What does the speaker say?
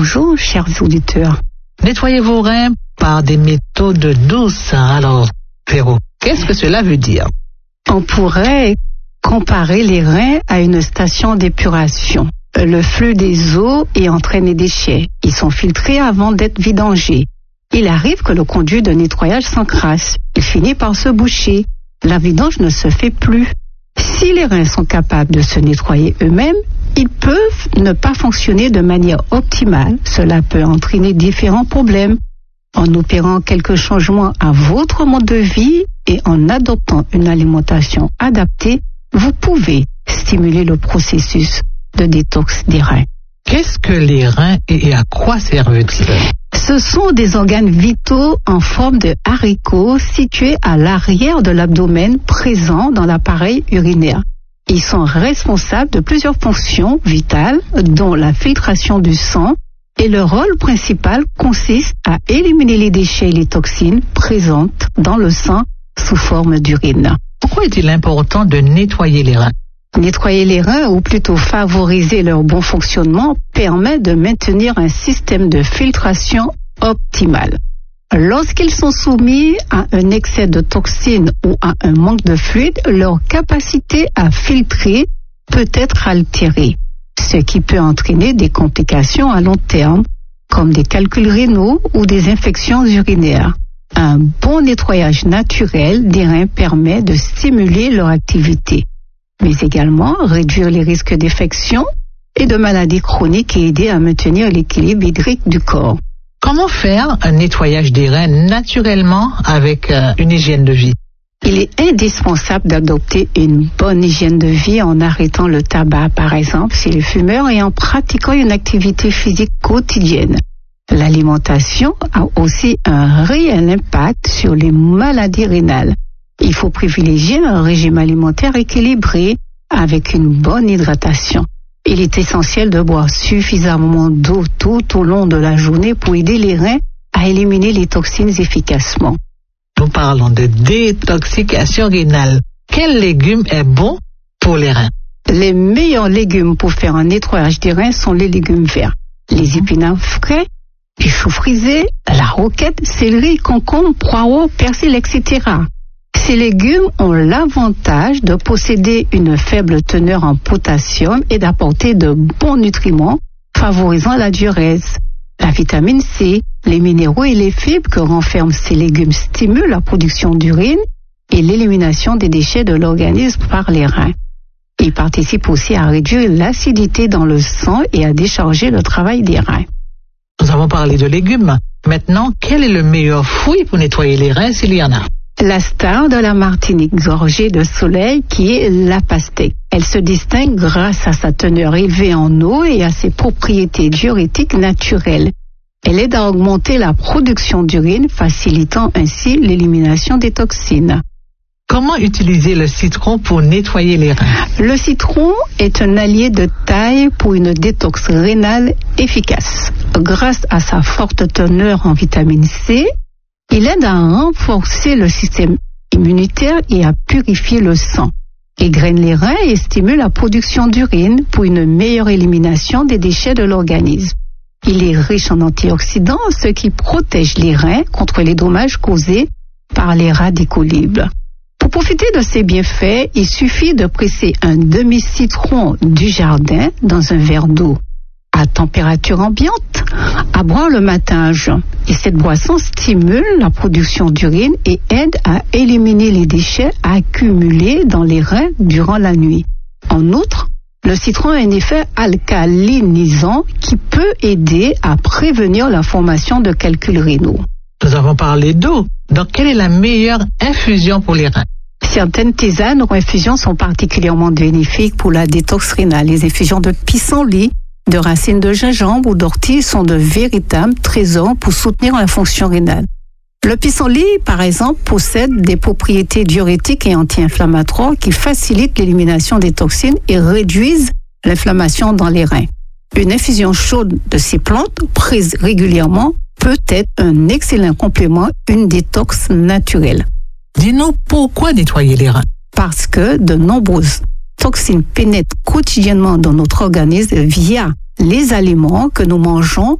Bonjour, chers auditeurs. Nettoyez vos reins par des méthodes douces. Alors, Véro, qu'est-ce que cela veut dire? On pourrait comparer les reins à une station d'épuration. Le flux des eaux y entraîne les déchets. Ils sont filtrés avant d'être vidangés. Il arrive que le conduit de nettoyage s'encrasse. Il finit par se boucher. La vidange ne se fait plus. Si les reins sont capables de se nettoyer eux-mêmes, ils peuvent ne pas fonctionner de manière optimale. Cela peut entraîner différents problèmes. En opérant quelques changements à votre mode de vie et en adoptant une alimentation adaptée, vous pouvez stimuler le processus de détox des reins. Qu'est-ce que les reins et à quoi servent-ils? Ce sont des organes vitaux en forme de haricots situés à l'arrière de l'abdomen présents dans l'appareil urinaire. Ils sont responsables de plusieurs fonctions vitales, dont la filtration du sang, et leur rôle principal consiste à éliminer les déchets et les toxines présentes dans le sang sous forme d'urine. Pourquoi est-il important de nettoyer les reins? Nettoyer les reins, ou plutôt favoriser leur bon fonctionnement, permet de maintenir un système de filtration optimal. Lorsqu'ils sont soumis à un excès de toxines ou à un manque de fluide, leur capacité à filtrer peut être altérée, ce qui peut entraîner des complications à long terme, comme des calculs rénaux ou des infections urinaires. Un bon nettoyage naturel des reins permet de stimuler leur activité, mais également réduire les risques d'infection et de maladies chroniques et aider à maintenir l'équilibre hydrique du corps. Comment faire un nettoyage des reins naturellement avec une hygiène de vie? Il est indispensable d'adopter une bonne hygiène de vie en arrêtant le tabac, par exemple, chez les fumeurs, et en pratiquant une activité physique quotidienne. L'alimentation a aussi un réel impact sur les maladies rénales. Il faut privilégier un régime alimentaire équilibré avec une bonne hydratation. Il est essentiel de boire suffisamment d'eau tout au long de la journée pour aider les reins à éliminer les toxines efficacement. Nous parlons de détoxication rénale. Quel légume est bon pour les reins? Les meilleurs légumes pour faire un nettoyage des reins sont les légumes verts. Les épinards frais, les choux frisés, la roquette, céleri, concombre, poireaux, persil, etc. Ces légumes ont l'avantage de posséder une faible teneur en potassium et d'apporter de bons nutriments, favorisant la diurèse. La vitamine C, les minéraux et les fibres que renferment ces légumes stimulent la production d'urine et l'élimination des déchets de l'organisme par les reins. Ils participent aussi à réduire l'acidité dans le sang et à décharger le travail des reins. Nous avons parlé de légumes. Maintenant, quel est le meilleur fruit pour nettoyer les reins s'il y en a? La star de la Martinique, gorgée de soleil, qui est la pastèque. Elle se distingue grâce à sa teneur élevée en eau et à ses propriétés diurétiques naturelles. Elle aide à augmenter la production d'urine, facilitant ainsi l'élimination des toxines. Comment utiliser le citron pour nettoyer les reins? Le citron est un allié de taille pour une détox rénale efficace. Grâce à sa forte teneur en vitamine C, il aide à renforcer le système immunitaire et à purifier le sang. Il graine les reins et stimule la production d'urine pour une meilleure élimination des déchets de l'organisme. Il est riche en antioxydants, ce qui protège les reins contre les dommages causés par les radicaux libres. Pour profiter de ces bienfaits, il suffit de presser un demi-citron du jardin dans un verre d'eau à température ambiante, à boire le matin à jeun. Et cette boisson stimule la production d'urine et aide à éliminer les déchets accumulés dans les reins durant la nuit. En outre, le citron a un effet alcalinisant qui peut aider à prévenir la formation de calculs rénaux. Nous avons parlé d'eau. Donc, quelle est la meilleure infusion pour les reins? Certaines tisanes ou infusions sont particulièrement bénéfiques pour la détox rénale. Les infusions de pissenlit, de racines de gingembre ou d'ortie sont de véritables trésors pour soutenir la fonction rénale. Le pissenlit, par exemple, possède des propriétés diurétiques et anti-inflammatoires qui facilitent l'élimination des toxines et réduisent l'inflammation dans les reins. Une infusion chaude de ces plantes, prise régulièrement, peut être un excellent complément, une détox naturelle. Dis-nous pourquoi nettoyer les reins? Parce que de nombreuses toxines pénètrent quotidiennement dans notre organisme via les aliments que nous mangeons